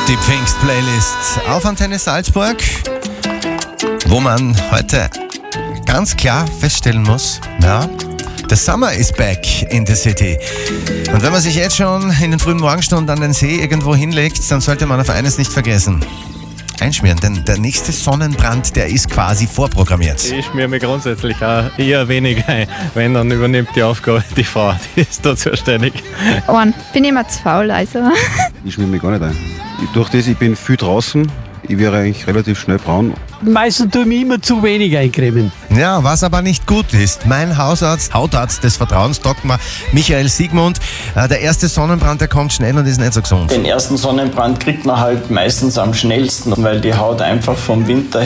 Die Pfingst-Playlist auf Antenne Salzburg, wo man heute ganz klar feststellen muss, ja, the summer is back in the city. Und wenn man sich jetzt schon in den frühen Morgenstunden an den See irgendwo hinlegt, dann sollte man auf eines nicht vergessen: einschmieren, denn der nächste Sonnenbrand, der ist quasi vorprogrammiert. Ich schmiere mir grundsätzlich auch eher wenig ein. Wenn, dann übernimmt die Aufgabe die Frau, die ist da zuständig. Bin immer zu faul, also. Ich schmiere mich gar nicht ein. Durch das, ich bin viel draußen, ich wäre eigentlich relativ schnell braun. Meistens tue ich mich immer zu wenig eincremen. Ja, was aber nicht gut ist. Mein Hautarzt des Vertrauens, Dr. Michael Siegmund, der erste Sonnenbrand, der kommt schnell und ist nicht so gesund. Den ersten Sonnenbrand kriegt man halt meistens am schnellsten, weil die Haut einfach vom Winter